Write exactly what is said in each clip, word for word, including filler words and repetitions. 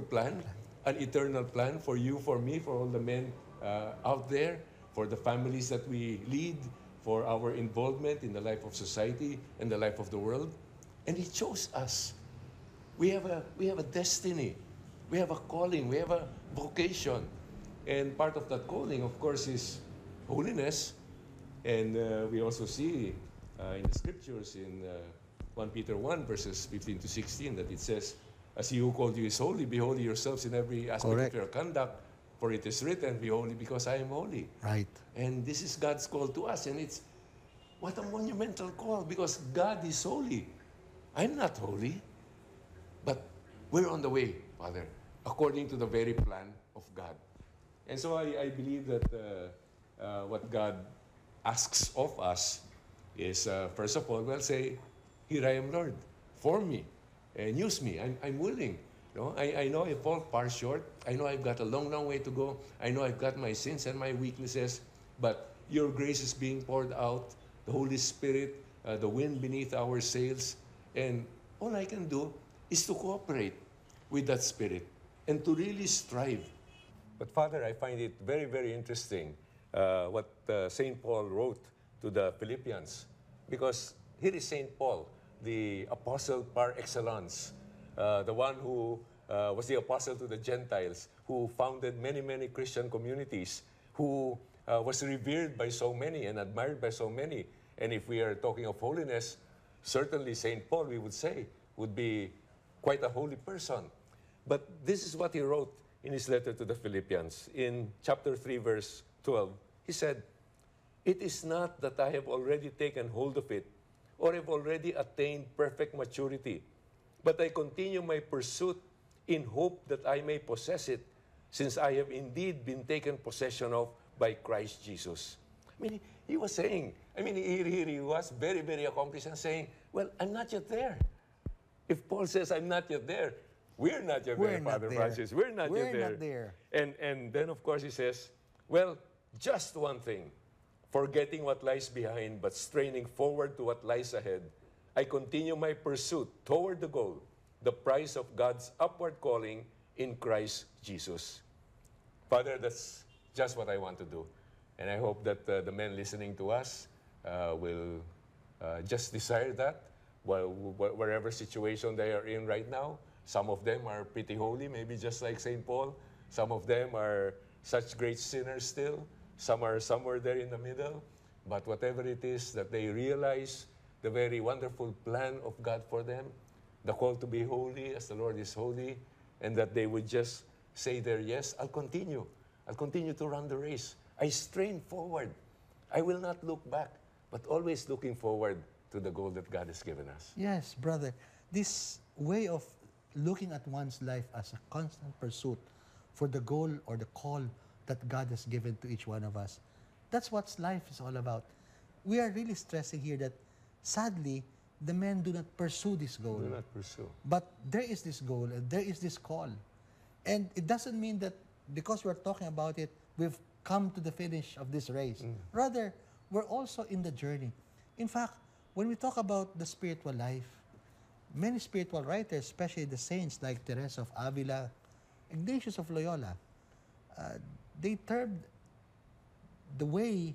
plan, an eternal plan for you, for me, for all the men uh, out there, for the families that we lead, for our involvement in the life of society and the life of the world. And He chose us. We have a, we have a destiny. We have a calling. We have a vocation. And part of that calling, of course, is holiness. And uh, we also see uh, in the scriptures in uh, First Peter one, verses fifteen to sixteen, that it says, "As He who called you is holy, be holy yourselves in every aspect Correct. of your conduct. For it is written, be holy because I am holy." Right. And this is God's call to us. And it's, what a monumental call, because God is holy. I'm not holy. But we're on the way, Father, according to the very plan of God. And so I, I believe that uh, uh, what God asks of us is, uh, first of all, well, say, "Here I am, Lord. Form me and use me. I'm, I'm willing. You know, I, I know I fall far short. I know I've got a long, long way to go. I know I've got my sins and my weaknesses. But your grace is being poured out, the Holy Spirit, uh, the wind beneath our sails. And all I can do is to cooperate with that Spirit and to really strive." But Father, I find it very, very interesting uh, what uh, Saint Paul wrote to the Philippians. Because here is Saint Paul, the apostle par excellence, uh, the one who uh, was the apostle to the Gentiles, who founded many, many Christian communities, who uh, was revered by so many and admired by so many. And if we are talking of holiness, certainly Saint Paul, we would say, would be quite a holy person. But this is what he wrote in his letter to the Philippians. In chapter three, verse twelve, he said, "It is not that I have already taken hold of it, or have already attained perfect maturity, but I continue my pursuit in hope that I may possess it, since I have indeed been taken possession of by Christ Jesus." I mean, he was saying, I mean, here, here he was very, very accomplished and saying, well, I'm not yet there. If Paul says I'm not yet there, we're not yet We're there, not Father there. Francis. We're not We're yet there. not there. And, and then, of course, he says, well, just one thing, forgetting what lies behind, but straining forward to what lies ahead, I continue my pursuit toward the goal, the prize of God's upward calling in Christ Jesus. Father, that's just what I want to do. And I hope that uh, the men listening to us uh, will uh, just desire that, while, wh wherever situation they are in right now. Some of them are pretty holy, maybe just like Saint Paul. Some of them are such great sinners still. Some are somewhere there in the middle. But whatever it is that they realize the very wonderful plan of God for them, the call to be holy as the Lord is holy, and that they would just say there, yes, I'll continue. I'll continue to run the race. I strain forward. I will not look back, but always looking forward to the goal that God has given us. Yes, brother. This way of looking at one's life as a constant pursuit for the goal or the call that God has given to each one of us, that's what life is all about. We are really stressing here that, sadly, the men do not pursue this goal. Do not pursue. But there is this goal and there is this call. And it doesn't mean that because we're talking about it, we've come to the finish of this race. Mm. Rather, we're also in the journey. In fact, when we talk about the spiritual life, many spiritual writers, especially the saints like Teresa of Avila, Ignatius of Loyola, uh, they termed the way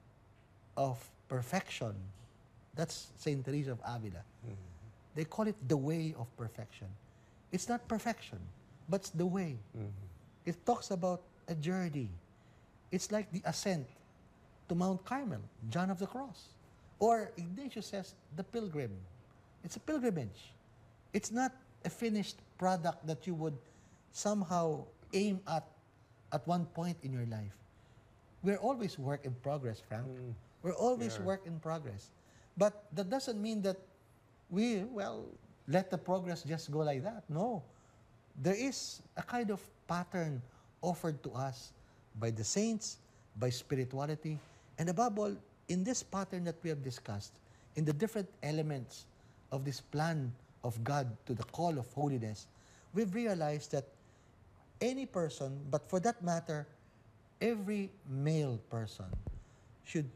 of perfection, that's Saint Teresa of Avila. Mm-hmm. They call it the way of perfection. It's not perfection, but it's the way. Mm-hmm. It talks about a journey. It's like the ascent to Mount Carmel, John of the Cross. Or Ignatius says, the pilgrim. It's a pilgrimage. It's not a finished product that you would somehow aim at at one point in your life. We're always work in progress, Frank. Mm. We're always yeah. work in progress. But that doesn't mean that we, well, let the progress just go like that. No. There is a kind of pattern offered to us by the saints, by spirituality, and above all, in this pattern that we have discussed, in the different elements of this plan of God to the call of holiness, we've realized that any person, but for that matter, every male person should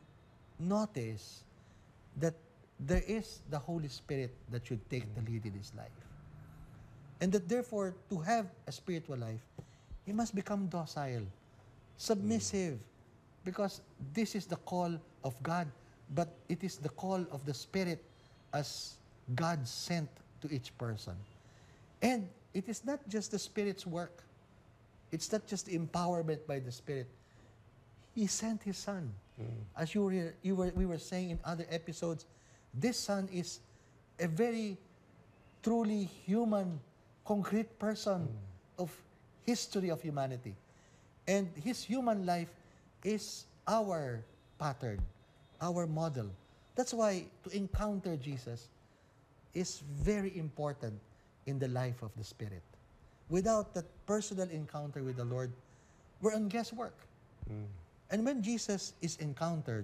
notice that there is the Holy Spirit that should take the lead in his life. And that therefore, to have a spiritual life, he must become docile, submissive, because this is the call of God, but it is the call of the Spirit as God sent to each person. And it is not just the Spirit's work. It's not just the empowerment by the Spirit. He sent His Son. Mm. As you were, you were, we were saying in other episodes, this Son is a very truly human, concrete person mm. of history of humanity. And His human life is our pattern, our model. That's why to encounter Jesus is very important in the life of the Spirit. Without that personal encounter with the Lord, we're on guesswork. Mm. And when Jesus is encountered,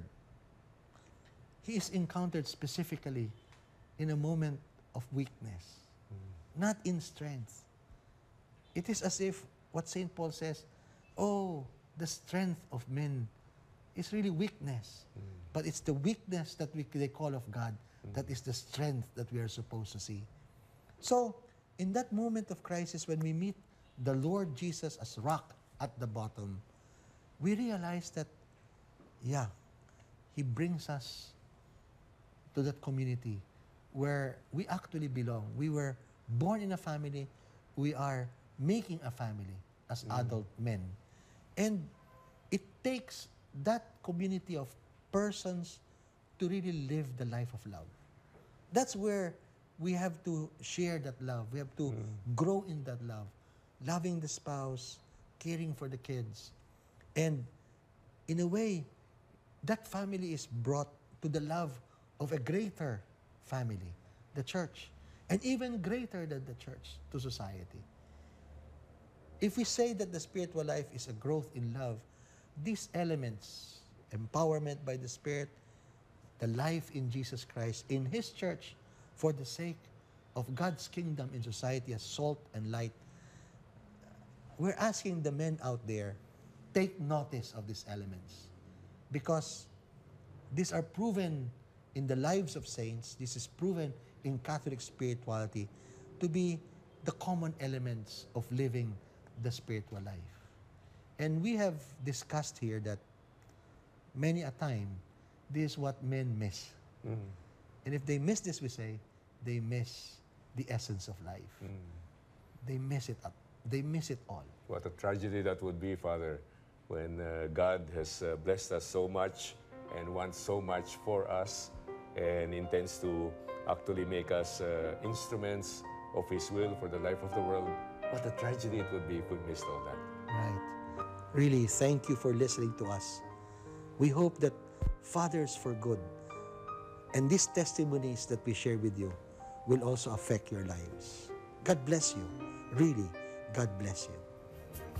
He is encountered specifically in a moment of weakness, mm. not in strength. It is as if what Saint Paul says, oh, the strength of men is really weakness. Mm. But it's the weakness that we they call of God mm. that is the strength that we are supposed to see. So, in that moment of crisis, when we meet the Lord Jesus as rock at the bottom, we realize that, yeah, He brings us to that community where we actually belong. We were born in a family. We are making a family as mm. adult men. And it takes that community of persons to really live the life of love. That's where we have to share that love. We have to mm. grow in that love. Loving the spouse, caring for the kids. And in a way, that family is brought to the love of a greater family, the church. And even greater than the church, to society. If we say that the spiritual life is a growth in love, these elements, empowerment by the Spirit, the life in Jesus Christ, in His church, for the sake of God's kingdom in society as salt and light, we're asking the men out there, take notice of these elements. Because these are proven in the lives of saints, this is proven in Catholic spirituality to be the common elements of living the spiritual life. And we have discussed here that many a time, this is what men miss. Mm. And if they miss this, we say, they miss the essence of life. Mm. They miss it up. They miss it all. What a tragedy that would be, Father, when uh, God has uh, blessed us so much and wants so much for us and intends to actually make us uh, instruments of His will for the life of the world. What a tragedy it would be if we missed all that. Right. Really, thank you for listening to us. We hope that Fathers for Good and these testimonies that we share with you will also affect your lives. God bless you. Really, God bless you.